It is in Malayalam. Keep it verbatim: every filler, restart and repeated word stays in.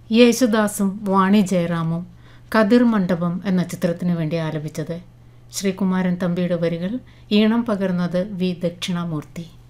യേശുദാസും വാണി ജയറാമും കതിർ മണ്ഡപം എന്ന ചിത്രത്തിനു വേണ്ടി ആലപിച്ചത്. ശ്രീകുമാരൻ തമ്പിയുടെ വരികൾ, ഈണം പകർന്നത് വി ദക്ഷിണാമൂർത്തി.